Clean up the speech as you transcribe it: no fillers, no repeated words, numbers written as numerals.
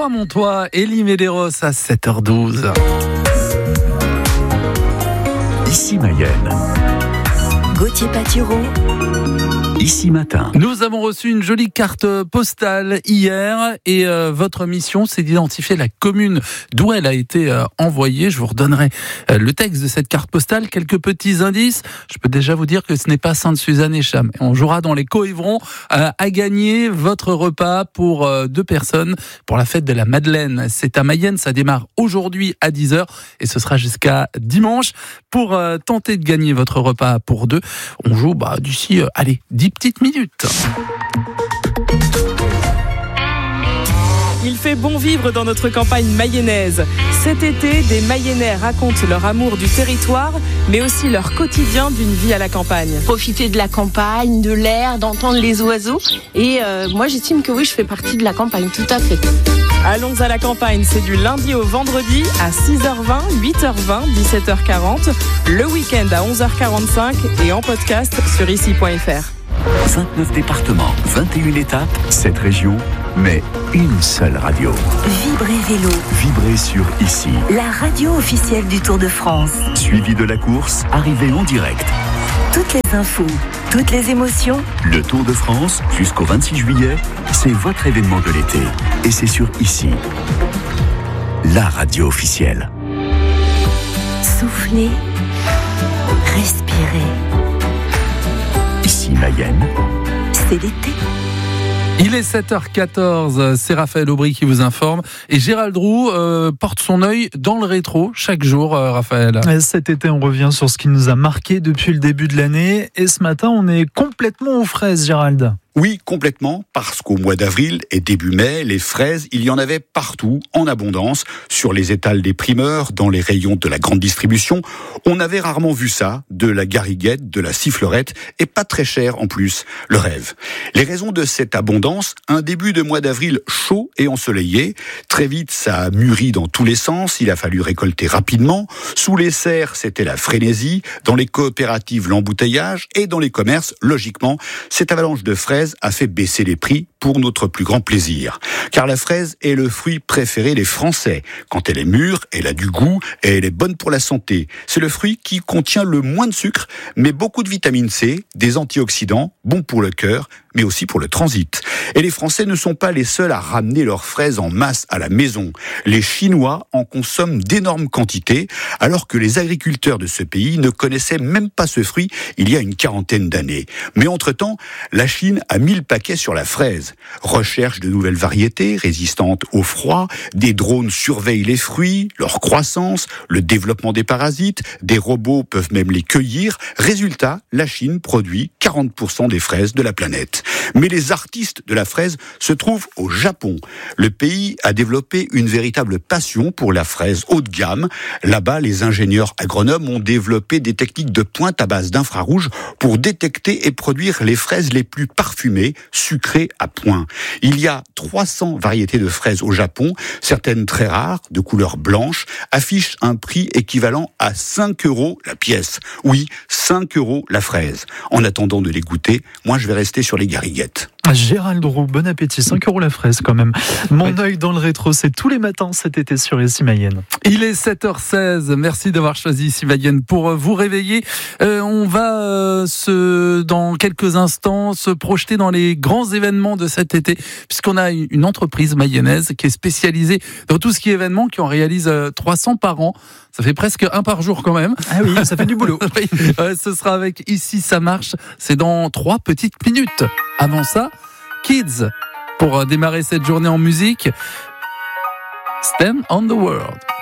Toi mon toit, Elie Medeiros à 7h12. Ici Mayenne. Gauthier Patureau. Ici Matin. Nous avons reçu une jolie carte postale hier et votre mission, c'est d'identifier la commune d'où elle a été envoyée. Je vous redonnerai le texte de cette carte postale, quelques petits indices. Je peux déjà vous dire que ce n'est pas Sainte-Suzanne-et-Cham. On jouera dans les Coévrons à gagner votre repas pour 2 personnes pour la fête de la Madeleine. C'est à Mayenne, ça démarre aujourd'hui à 10h et ce sera jusqu'à dimanche. Pour tenter de gagner votre repas pour 2, on joue d'ici, 10 petites minutes. Il fait bon vivre dans notre campagne mayonnaise. Cet été, des Mayennais racontent leur amour du territoire, mais aussi leur quotidien d'une vie à la campagne. Profiter de la campagne, de l'air, d'entendre les oiseaux. Et moi, j'estime que oui, je fais partie de la campagne, tout à fait. Allons à la campagne, c'est du lundi au vendredi à 6h20, 8h20, 17h40, le week-end à 11h45 et en podcast sur ici.fr. 29 départements, 21 étapes, 7 régions, mais une seule radio. Vibrez Vélo, Vibrez sur Ici. la radio officielle du Tour de France. Suivi de la course, arrivée en direct. Toutes les infos, toutes les émotions. Le Tour de France, jusqu'au 26 juillet, c'est votre événement de l'été. Et c'est sur Ici. La radio officielle. Soufflez, respirez. Ici Mayenne. C'est l'été. Il est 7h14, c'est Raphaël Aubry qui vous informe. Et Gérald Roux porte son œil dans le rétro chaque jour, Raphaël. Cet été, on revient sur ce qui nous a marqué depuis le début de l'année. Et ce matin, on est complètement aux fraises, Gérald. Oui, complètement, parce qu'au mois d'avril et début mai, les fraises, il y en avait partout, en abondance, sur les étals des primeurs, dans les rayons de la grande distribution. On avait rarement vu ça, de la gariguette, de la sifflerette, et pas très cher en plus, le rêve. Les raisons de cette abondance, un début de mois d'avril chaud et ensoleillé. Très vite, ça a mûri dans tous les sens, il a fallu récolter rapidement. Sous les serres, c'était la frénésie, dans les coopératives, l'embouteillage, et dans les commerces, logiquement, cette avalanche de fraises a fait baisser les prix pour notre plus grand plaisir. Car la fraise est le fruit préféré des Français. Quand elle est mûre, elle a du goût et elle est bonne pour la santé. C'est le fruit qui contient le moins de sucre, mais beaucoup de vitamine C, des antioxydants, bons pour le cœur, mais aussi pour le transit. Et les Français ne sont pas les seuls à ramener leurs fraises en masse à la maison. Les Chinois en consomment d'énormes quantités, alors que les agriculteurs de ce pays ne connaissaient même pas ce fruit il y a une quarantaine d'années. Mais entre-temps, la Chine a mis le paquet sur la fraise. Recherche de nouvelles variétés résistantes au froid, des drones surveillent les fruits, leur croissance, le développement des parasites, des robots peuvent même les cueillir. Résultat, la Chine produit 40% des fraises de la planète. Mais les artistes de la fraise se trouvent au Japon. Le pays a développé une véritable passion pour la fraise haut de gamme. Là-bas, les ingénieurs agronomes ont développé des techniques de pointe à base d'infrarouge pour détecter et produire les fraises les plus parfumées, sucrées à point. Il y a 300 variétés de fraises au Japon, certaines très rares, de couleur blanche, affichent un prix équivalent à 5 € la pièce. Oui, 5 € la fraise. En attendant de les goûter, moi je vais rester sur les gariguettes. Gérald Roux, bon appétit, 5 € la fraise quand même. Mon œil dans le rétro, c'est tous les matins cet été sur Ici Mayenne. Il est 7h16, merci d'avoir choisi Ici Mayenne pour vous réveiller. On va dans quelques instants se projeter dans les grands événements de cet été, puisqu'on a une entreprise mayonnaise qui est spécialisée dans tout ce qui est événements, qui en réalise 300 par an. Ça fait presque un par jour quand même. Ah oui, ça fait du boulot. Ce sera avec Ici ça marche, c'est dans 3 petites minutes. Avant ça, Kids, pour démarrer cette journée en musique, Stand on the World.